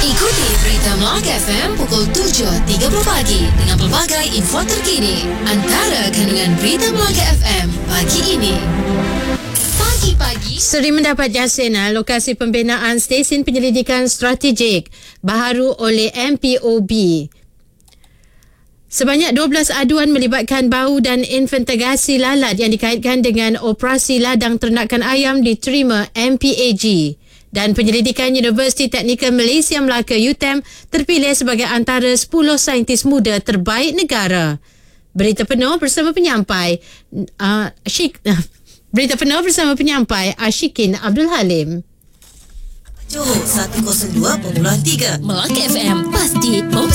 Ikuti berita Melaka FM pukul 7.30 pagi dengan pelbagai info terkini. Antara kandungan berita Melaka FM pagi ini. Pagi-pagi Seri mendapat jasina lokasi pembinaan stesen penyelidikan strategik baharu oleh MPOB. Sebanyak 12 aduan melibatkan bau dan investigasi lalat yang dikaitkan dengan operasi ladang ternakan ayam diterima MPAG. Dan penyelidikan Universiti Teknikal Malaysia Melaka UTM terpilih sebagai antara 10 saintis muda terbaik negara. Berita penuh bersama penyampai Ashikin Abdul Halim. Johor 102.3 Melaka FM pasti